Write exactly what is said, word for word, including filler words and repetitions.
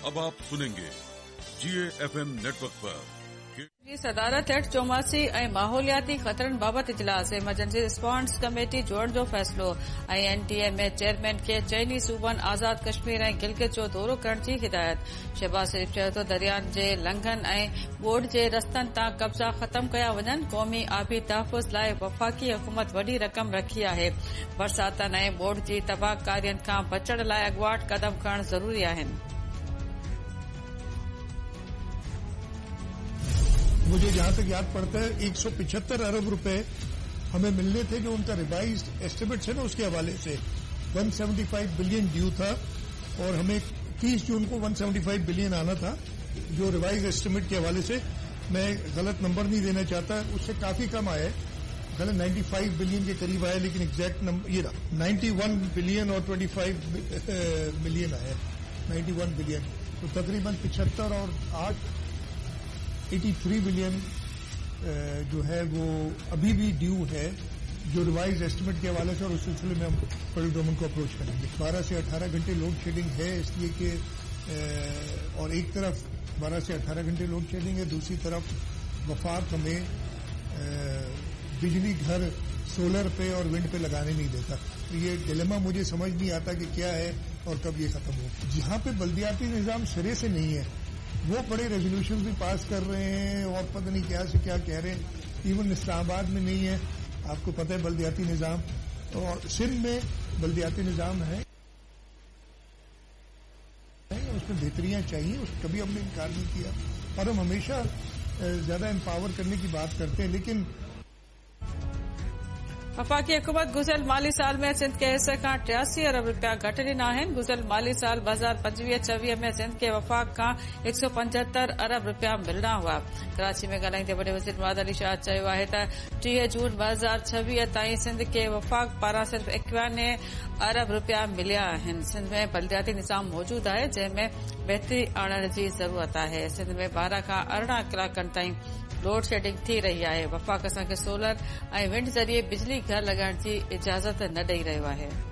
अब आप सुनेंगे जीए एफएम नेटवर्क पर जी सदारत हेठ चौमासी ऐं माहौलियाती ख़तरनि बाबति इजलास इमरजेंसी रिस्पॉन्स कमेटी जोड़ण जो फ़ैसिलो ऐं एनटीए में चेयरमैन खे चइनी सूबनि आज़ाद कश्मीर ऐं गिलगित जो दौरो करण जी हिदायत। शहबाज शरीफ़ चयो त दरियानि जे लंघनि ऐं बोर्ड जे रस्तनि तां कब्ज़ा ख़तम कया वञनि। क़ौमी आबी तहफ़ुज़ लाइ वफ़ाक़ी हुकूमत वॾी रक़म रखी आहे। बरसातनि ऐं बोर्ड जी तबाहकारियुनि खां बचण लाइ अॻुवाट क़दम खणण ज़रूरी आहिनि। मुझे जहां तक याद पड़ता है एक सौ पिछहत्तर अरब रुपए हमें मिलने थे जो उनका रिवाइज्ड एस्टिमेट है ना उसके हवाले से एक सौ पचहत्तर बिलियन ड्यू था और हमें तीस जून को एक सौ पचहत्तर बिलियन आना था जो रिवाइज एस्टिमेट के हवाले से। मैं गलत नंबर नहीं देना चाहता, उससे काफी कम आया है, गलत पचानवे बिलियन के करीब आया, लेकिन एग्जैक्ट नंबर ये रहा इक्यानवे बिलियन और पच्चीस मिलियन आया है। इक्यानवे बिलियन तो तकरीबन पिछहत्तर और आठ तिरासी बिलियन जो है वो अभी भी ड्यू है जो रिवाइज एस्टिमेट के हवाले से, और उस सिलसिले में हम फेडरल गवर्नमेंट को अप्रोच करेंगे। बारह से अठारह घंटे लोड शेडिंग है इसलिए कि और एक तरफ बारह से अठारह घंटे लोड शेडिंग है, दूसरी तरफ वफाक हमें बिजली घर सोलर पे और विंड पे लगाने नहीं देता। तो ये डिलेमा मुझे समझ नहीं आता कि क्या है और कब ये खत्म हो। जहां पे बल्दियाती निज़ाम सिरे से नहीं है वो बड़े रेजोल्यूशन भी पास कर रहे हैं और पता नहीं क्या से क्या कह रहे हैं। इवन इस्लामाबाद में नहीं है, आपको पता है बल्दियाती निज़ाम, और सिंध में बल्दियाती निज़ाम है, उसमें बेहतरियां चाहिए, उस कभी हमने इनकार नहीं किया और हम हमेशा ज्यादा एम्पावर करने की बात करते हैं। लेकिन वफ़ाक़ी हुकूमत गुज़िरियल माली साल में सिंध के हिस्से खां टियासी अरब रुपया घटि ॾिना आहिनि। गुज़िरियल माली साल ॿ हज़ार पंजवीह छवीह में सिंध खे वफ़ाक़ खां एक सौ पंजहत्तर अरब रुपया मिलणा हुआ। कराची में ॻाल्हाईंदे वॾे वज़ीर मुराद अली शाह चयो आहे त टीह जून ॿ हज़ार छवीह ताईं सिंध खे वफ़ाक़ पारां सिर्फ़ इक्यानवे अरब रुपया मिलिया आहिनि। सिंध में बल्दियाती निज़ाम मौजूदु आहे जंहिं में बहितरी आणण जी ज़रूरत आहे। सिंध में ॿारहं खां अरिड़हं कलाकनि ताईं लोड शेडिंग थी रही आहे। वफ़ाक़ असांखे सोलर ऐं विंड ज़रिए बिजली घर लॻाइण जी इजाज़त न ॾेई रहियो आहे।